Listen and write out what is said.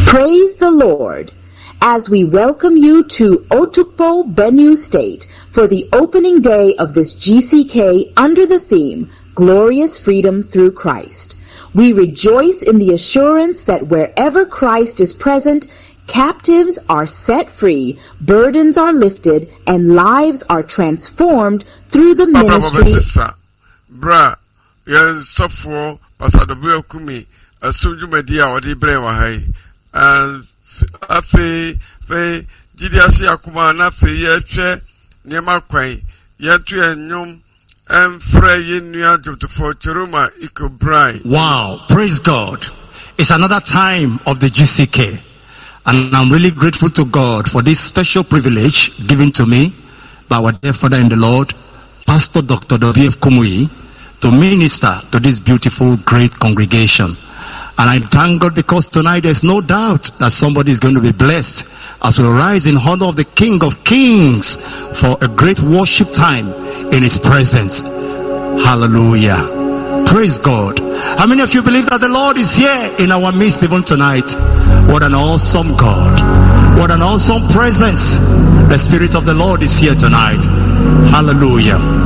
Praise the Lord, as we welcome you to Otukpo, Benue State for the opening day of this GCK under the theme, Glorious Freedom Through Christ. We rejoice in the assurance that wherever Christ is present, captives are set free, burdens are lifted, and lives are transformed through the ministry. Wow, praise God. It's another time of the GCK. And I'm really grateful to God for this special privilege given to me by our dear Father in the Lord, Pastor Dr. W.F. Kumuyi, to minister to this beautiful, great congregation. And I thank God because tonight there's no doubt that somebody is going to be blessed as we rise in honor of the King of Kings for a great worship time in His presence. Hallelujah. Praise God. How many of you believe that the Lord is here in our midst even tonight? What an awesome God. What an awesome presence. The Spirit of the Lord is here tonight. Hallelujah.